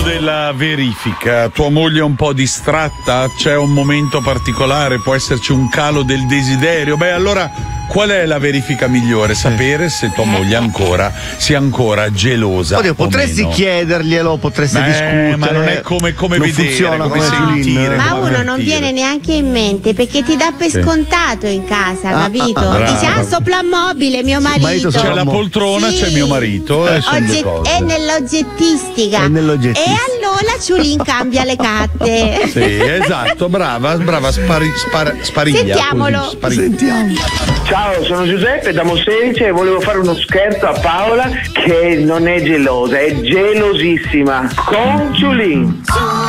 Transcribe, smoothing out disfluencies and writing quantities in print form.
della verifica, tua moglie è un po' distratta? C'è un momento particolare? Può esserci un calo del desiderio? Beh, allora qual è la verifica migliore? Sapere se tua moglie sia ancora gelosa. Oddio, potresti chiederglielo, potresti discutere. Ma non è come non vedere, funziona come come sentire. Ma come uno non avvertire. viene neanche in mente perché ti dà per scontato in casa, capito? Dice, soplammobile, mio marito. C'è la poltrona, c'è mio marito. Sono due cose. È nell'oggettistica. E allora Ciulin cambia le carte. Sì, esatto, brava, spariglia. Sentiamolo. Così, spariglia. Ciao, sono Giuseppe da Monselice e volevo fare uno scherzo a Paola che non è gelosa, è gelosissima. Con Ciulin.